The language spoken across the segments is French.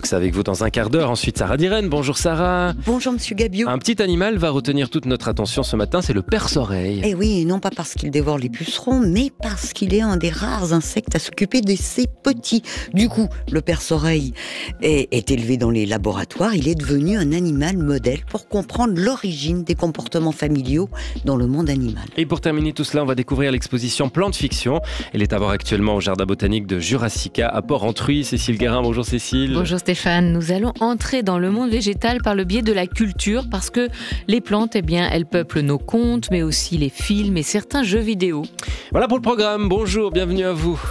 ça avec vous dans un quart d'heure. Ensuite, Sarah Diren. Bonjour Sarah. Bonjour Monsieur Gabiou. Un petit animal va retenir toute notre attention ce matin, c'est le perce-oreille. Eh oui, non pas parce qu'il dévore les pucerons, mais parce qu'il est un des rares insectes à s'occuper de ses petits. Du coup, le perce-oreille est élevé dans les laboratoires. Il est devenu un animal modèle pour comprendre l'origine des comportements familiaux dans le monde animal. Et pour terminer tout cela, on va découvrir l'exposition Plantes Fiction. Elle est à voir actuellement au Jardin botanique de Jurassica à Port-Entruy. Cécile Guérin, bonjour Cécile. Bonjour Stéphane, nous allons entrer dans le monde végétal par le biais de la culture parce que les plantes, eh bien, elles peuplent nos contes, mais aussi les films et certains jeux vidéo. Voilà pour le programme, bonjour, bienvenue à vous.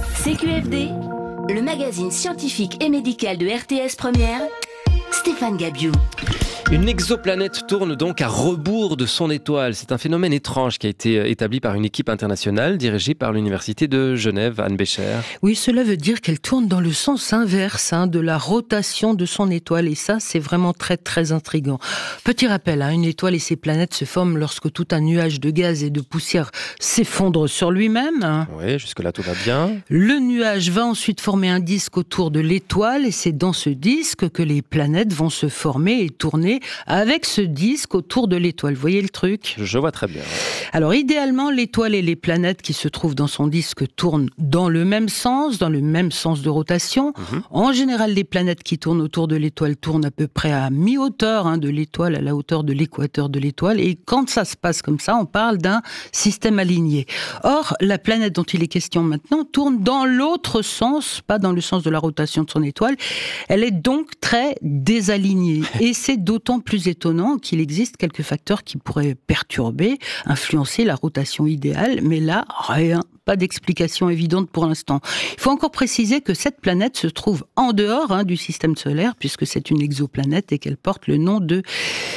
CQFD, le magazine scientifique et médical de RTS Première, Stéphane Gabiou. Une exoplanète tourne donc à rebours de son étoile. C'est un phénomène étrange qui a été établi par une équipe internationale dirigée par l'Université de Genève, Anne Bécher. Oui, cela veut dire qu'elle tourne dans le sens inverse de la rotation de son étoile. Et ça, c'est vraiment très, très intriguant. Petit rappel, une étoile et ses planètes se forment lorsque tout un nuage de gaz et de poussière s'effondre sur lui-même. Oui, jusque-là, tout va bien. Le nuage va ensuite former un disque autour de l'étoile et c'est dans ce disque que les planètes vont se former et tourner avec ce disque autour de l'étoile. Vous voyez le truc ? Je vois très bien. Alors, idéalement, l'étoile et les planètes qui se trouvent dans son disque tournent dans le même sens de rotation. En général, les planètes qui tournent autour de l'étoile tournent à peu près à mi-hauteur de l'étoile, à la hauteur de l'équateur de l'étoile. Et quand ça se passe comme ça, on parle d'un système aligné. Or, la planète dont il est question maintenant tourne dans l'autre sens, pas dans le sens de la rotation de son étoile. Elle est donc très désalignée. Et c'est d'autant plus étonnant qu'il existe quelques facteurs qui pourraient perturber, influencer la rotation idéale, mais là, rien. Pas d'explication évidente pour l'instant. Il faut encore préciser que cette planète se trouve en dehors du système solaire, puisque c'est une exoplanète et qu'elle porte le nom de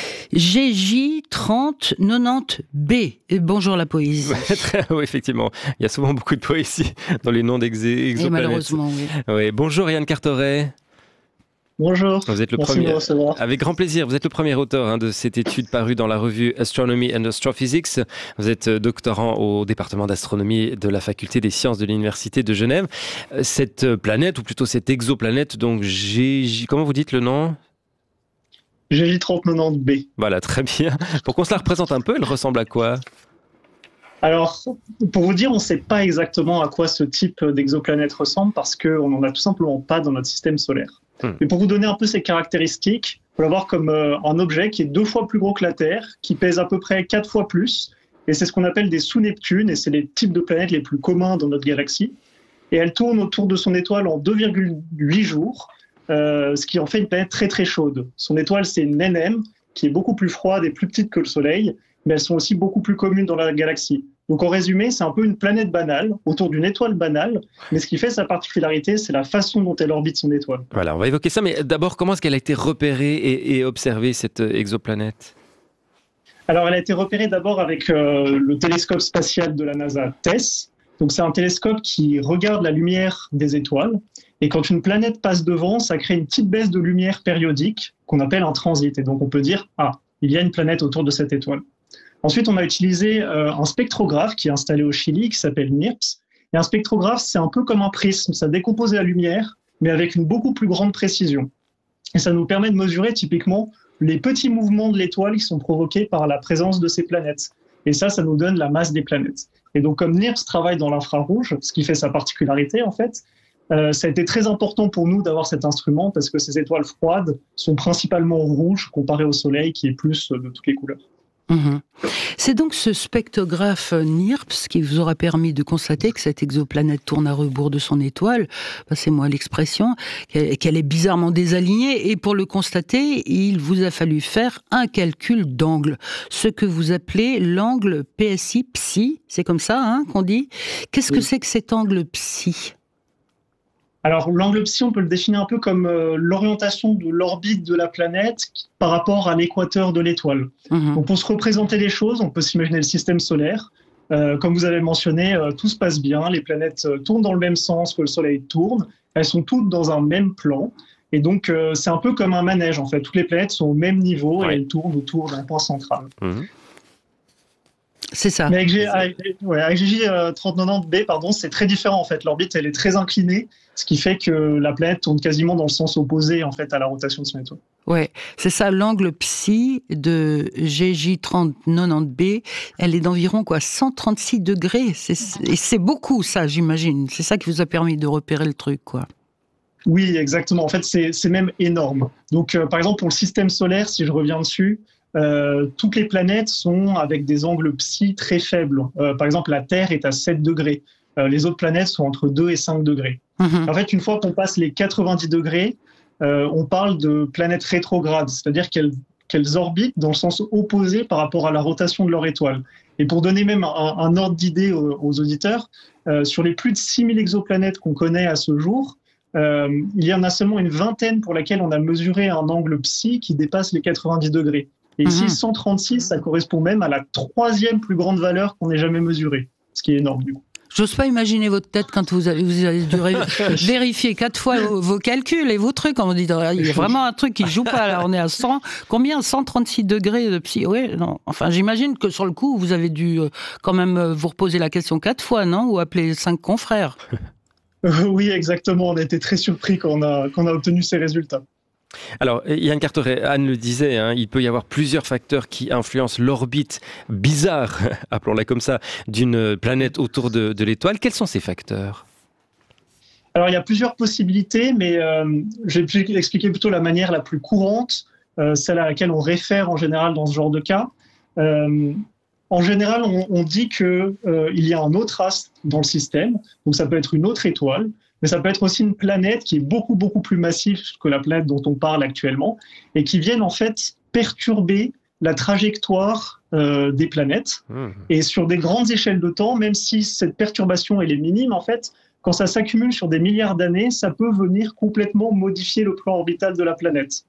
GJ3090b. Bonjour la poésie. Oui, effectivement. Il y a souvent beaucoup de poésie dans les noms d'exoplanètes. Et malheureusement, oui. Oui. Bonjour Yann Carteret. Bonjour, vous êtes le merci premier. de me recevoir. Avec grand plaisir, vous êtes le premier auteur de cette étude parue dans la revue Astronomy and Astrophysics. Vous êtes doctorant au département d'astronomie de la faculté des sciences de l'Université de Genève. Cette planète, ou plutôt cette exoplanète, donc comment vous dites le nom ? GJ3090b. Voilà, très bien. Pour qu'on se la représente un peu, elle ressemble à quoi ? Alors, pour vous dire, on ne sait pas exactement à quoi ce type d'exoplanète ressemble parce qu'on n'en a tout simplement pas dans notre système solaire. Mais pour vous donner un peu ses caractéristiques, il faut la voir comme un objet qui est 2 fois plus gros que la Terre, qui pèse à peu près 4 fois plus, et c'est ce qu'on appelle des sous-Neptunes, et c'est les types de planètes les plus communs dans notre galaxie. Et elle tourne autour de son étoile en 2,8 jours, ce qui en fait une planète très très chaude. Son étoile, c'est NM, qui est beaucoup plus froide et plus petite que le Soleil, mais elles sont aussi beaucoup plus communes dans la galaxie. Donc en résumé, c'est un peu une planète banale, autour d'une étoile banale, mais ce qui fait sa particularité, c'est la façon dont elle orbite son étoile. Voilà, on va évoquer ça, mais d'abord, comment est-ce qu'elle a été repérée et observée, cette exoplanète ? Alors elle a été repérée d'abord avec le télescope spatial de la NASA TESS. Donc c'est un télescope qui regarde la lumière des étoiles, et quand une planète passe devant, ça crée une petite baisse de lumière périodique qu'on appelle un transit. Et donc on peut dire, il y a une planète autour de cette étoile. Ensuite, on a utilisé un spectrographe qui est installé au Chili, qui s'appelle NIRPS. Et un spectrographe, c'est un peu comme un prisme, ça décompose la lumière, mais avec une beaucoup plus grande précision. Et ça nous permet de mesurer typiquement les petits mouvements de l'étoile qui sont provoqués par la présence de ces planètes. Et ça nous donne la masse des planètes. Et donc, comme NIRPS travaille dans l'infrarouge, ce qui fait sa particularité en fait, ça a été très important pour nous d'avoir cet instrument parce que ces étoiles froides sont principalement rouges comparées au Soleil qui est plus de toutes les couleurs. C'est donc ce spectrographe NIRPS qui vous aura permis de constater que cette exoplanète tourne à rebours de son étoile, passez-moi l'expression, qu'elle est bizarrement désalignée, et pour le constater, il vous a fallu faire un calcul d'angle, ce que vous appelez l'angle PSI, c'est comme ça qu'on dit. Qu'est-ce que c'est que cet angle psi ? Alors, l'angle psi, on peut le définir un peu comme l'orientation de l'orbite de la planète par rapport à l'équateur de l'étoile. Donc, pour se représenter les choses, on peut s'imaginer le système solaire. Comme vous avez mentionné, tout se passe bien, les planètes tournent dans le même sens que le Soleil tourne, elles sont toutes dans un même plan. Et donc, c'est un peu comme un manège, en fait. Toutes les planètes sont au même niveau et elles tournent autour d'un point central. C'est ça. Mais avec GJ3090b, c'est très différent en fait. L'orbite, elle est très inclinée, ce qui fait que la planète tourne quasiment dans le sens opposé en fait à la rotation de son étoile. Ouais, c'est ça. L'angle psi de GJ3090b, elle est d'environ 136 degrés. Et c'est beaucoup ça, j'imagine. C'est ça qui vous a permis de repérer le truc, quoi. Oui, exactement. En fait, c'est même énorme. Donc, par exemple, pour le système solaire, si je reviens dessus. Toutes les planètes sont avec des angles psi très faibles. Par exemple, la Terre est à 7 degrés. Les autres planètes sont entre 2 et 5 degrés. En fait, une fois qu'on passe les 90 degrés, on parle de planètes rétrogrades, c'est-à-dire qu'elles orbitent dans le sens opposé par rapport à la rotation de leur étoile. Et pour donner même un ordre d'idée aux auditeurs, sur les plus de 6000 exoplanètes qu'on connaît à ce jour, il y en a seulement une vingtaine pour laquelle on a mesuré un angle psi qui dépasse les 90 degrés. Et ici, 136, ça correspond même à la 3e plus grande valeur qu'on ait jamais mesurée, ce qui est énorme du coup. J'ose pas imaginer votre tête quand vous avez dû vérifier 4 fois vos calculs et vos trucs. On dit, il y a vraiment un truc qui joue pas. Là, on est à 100, combien 136 degrés de psy. Oui, non. Enfin, j'imagine que sur le coup, vous avez dû quand même vous reposer la question 4 fois, non? Ou appeler 5 confrères. Oui, exactement. On a été très surpris quand on a obtenu ces résultats. Alors, Yann Carteret, Anne le disait, il peut y avoir plusieurs facteurs qui influencent l'orbite bizarre, appelons-la comme ça, d'une planète autour de l'étoile. Quels sont ces facteurs ? Alors, il y a plusieurs possibilités, mais je vais expliquer plutôt la manière la plus courante, celle à laquelle on réfère en général dans ce genre de cas. En général, on dit qu'il y a un autre astre dans le système, donc ça peut être une autre étoile, mais ça peut être aussi une planète qui est beaucoup, beaucoup plus massive que la planète dont on parle actuellement, et qui viennent en fait perturber la trajectoire des planètes. Et sur des grandes échelles de temps, même si cette perturbation elle est minime, en fait, quand ça s'accumule sur des milliards d'années, ça peut venir complètement modifier le plan orbital de la planète.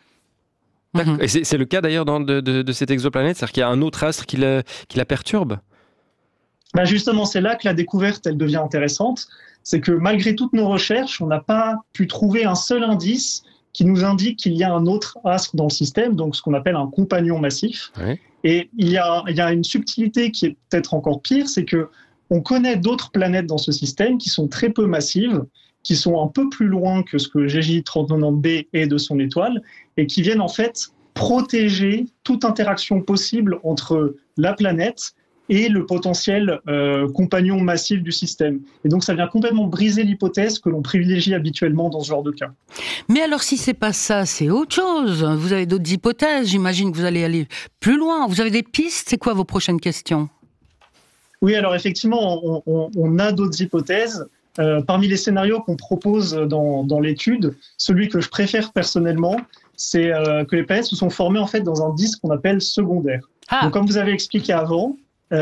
Et c'est le cas d'ailleurs de cette exoplanète, c'est-à-dire qu'il y a un autre astre qui la perturbe ? Justement, c'est là que la découverte elle devient intéressante. C'est que malgré toutes nos recherches, on n'a pas pu trouver un seul indice qui nous indique qu'il y a un autre astre dans le système, donc ce qu'on appelle un compagnon massif. Ouais. Et il y a une subtilité qui est peut-être encore pire, c'est que on connaît d'autres planètes dans ce système qui sont très peu massives, qui sont un peu plus loin que ce que GJ3090b est de son étoile, et qui viennent en fait protéger toute interaction possible entre la planète et le potentiel compagnon massif du système. Et donc ça vient complètement briser l'hypothèse que l'on privilégie habituellement dans ce genre de cas. Mais alors si c'est pas ça, c'est autre chose. Vous avez d'autres hypothèses, j'imagine que vous allez aller plus loin. Vous avez des pistes, c'est quoi vos prochaines questions ? Oui, alors effectivement, on a d'autres hypothèses. Parmi les scénarios qu'on propose dans l'étude, celui que je préfère personnellement, c'est que les planètes se sont formées en fait dans un disque qu'on appelle secondaire. Donc comme vous avez expliqué avant,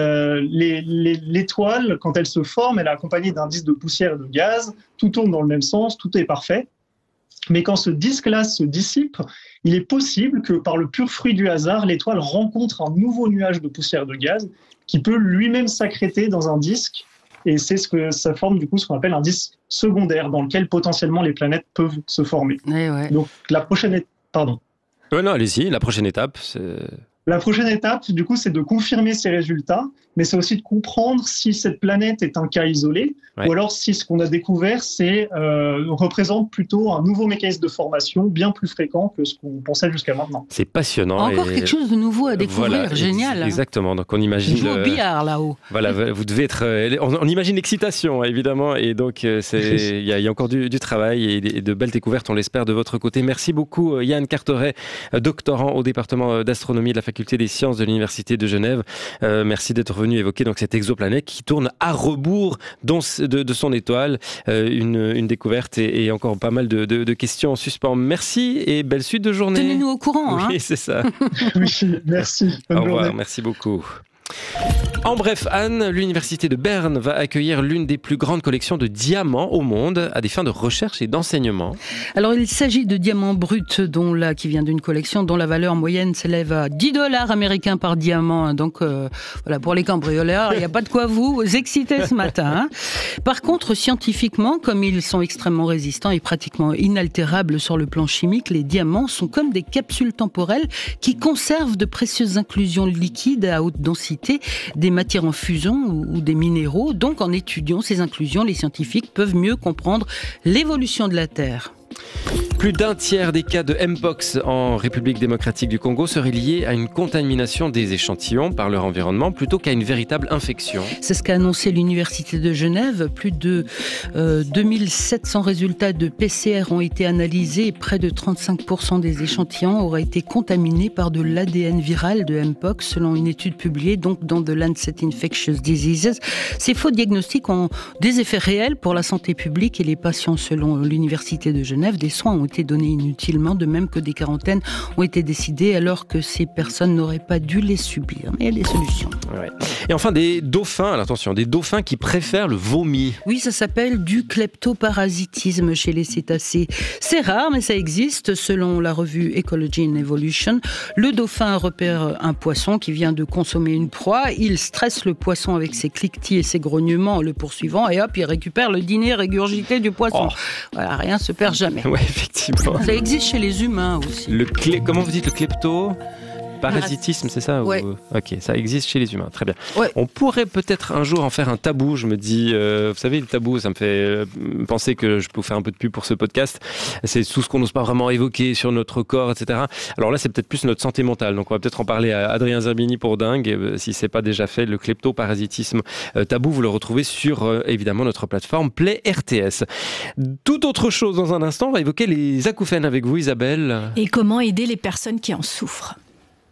l'étoile, quand elle se forme, elle est accompagnée d'un disque de poussière et de gaz, tout tourne dans le même sens, tout est parfait. Mais quand ce disque-là se dissipe, il est possible que par le pur fruit du hasard, l'étoile rencontre un nouveau nuage de poussière et de gaz qui peut lui-même s'accréter dans un disque. Et c'est ce que ça forme du coup ce qu'on appelle un disque secondaire dans lequel potentiellement les planètes peuvent se former. Ouais. Donc la prochaine étape, non, allez-y, la prochaine étape, c'est... La prochaine étape, du coup, c'est de confirmer ces résultats, mais c'est aussi de comprendre si cette planète est un cas isolé, ou alors si ce qu'on a découvert représente plutôt un nouveau mécanisme de formation bien plus fréquent que ce qu'on pensait jusqu'à maintenant. C'est passionnant. Encore quelque chose de nouveau à découvrir, voilà, génial. Exactement, donc on imagine... Je joue au billard là-haut. Voilà, vous devez être... On imagine l'excitation, évidemment, et donc il y a encore du travail et de belles découvertes, on l'espère, de votre côté. Merci beaucoup Yann Carteret, doctorant au département d'astronomie de la Faculté des sciences de l'Université de Genève. Merci d'être venu évoquer donc cette exoplanète qui tourne à rebours de son étoile. Une découverte et encore pas mal de questions en suspens. Merci et belle suite de journée. Tenez-nous au courant. Oui, c'est ça. Oui, merci. Au revoir, merci beaucoup. En bref, Anne, l'université de Berne va accueillir l'une des plus grandes collections de diamants au monde à des fins de recherche et d'enseignement. Alors, il s'agit de diamants bruts, qui vient d'une collection dont la valeur moyenne s'élève à $10 américains par diamant. Donc, voilà, pour les cambrioleurs, il n'y a pas de quoi vous exciter ce matin. Par contre, scientifiquement, comme ils sont extrêmement résistants et pratiquement inaltérables sur le plan chimique, les diamants sont comme des capsules temporelles qui conservent de précieuses inclusions liquides à haute densité toxicité des matières en fusion ou des minéraux. Donc, en étudiant ces inclusions, les scientifiques peuvent mieux comprendre l'évolution de la Terre. Plus d'un tiers des cas de Mpox en République démocratique du Congo seraient liés à une contamination des échantillons par leur environnement plutôt qu'à une véritable infection. C'est ce qu'a annoncé l'Université de Genève. Plus de 2700 résultats de PCR ont été analysés et près de 35% des échantillons auraient été contaminés par de l'ADN viral de Mpox, selon une étude publiée donc dans The Lancet Infectious Diseases. Ces faux diagnostics ont des effets réels pour la santé publique et les patients, selon l'Université de Genève. Des soins ont été donnés inutilement, de même que des quarantaines ont été décidées alors que ces personnes n'auraient pas dû les subir. Mais il y a des solutions. Ouais. Et enfin, des dauphins, alors attention, des dauphins qui préfèrent le vomi. Oui, ça s'appelle du kleptoparasitisme chez les cétacés. C'est rare, mais ça existe. Selon la revue Ecology and Evolution, le dauphin repère un poisson qui vient de consommer une proie. Il stresse le poisson avec ses cliquetis et ses grognements en le poursuivant et hop, il récupère le dîner régurgité du poisson. Voilà, rien se perd jamais. Ouais, effectivement. Ça existe chez les humains aussi. Comment vous dites le kleptoparasitisme, c'est ça? Ouais. Ok, ça existe chez les humains, très bien. Ouais. On pourrait peut-être un jour en faire un tabou, je me dis, vous savez, le tabou, ça me fait penser que je peux vous faire un peu de pub pour ce podcast. C'est tout ce qu'on n'ose pas vraiment évoquer sur notre corps, etc. Alors là, c'est peut-être plus notre santé mentale, donc on va peut-être en parler à Adrien Zerbini pour Dingue, si c'est pas déjà fait. Le kleptoparasitisme tabou, vous le retrouvez sur, évidemment, notre plateforme Play RTS. Tout autre chose dans un instant, on va évoquer les acouphènes avec vous, Isabelle. Et comment aider les personnes qui en souffrent.